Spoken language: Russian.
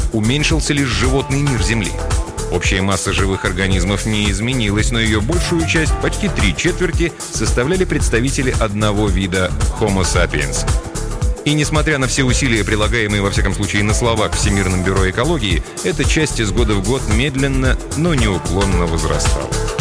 Уменьшился лишь животный мир Земли. Общая масса живых организмов не изменилась, но ее большую часть, почти 3/4, составляли представители одного вида Homo sapiens. И несмотря на все усилия, прилагаемые, во всяком случае, на словах Всемирным бюро экологии, эта часть из года в год медленно, но неуклонно возрастала.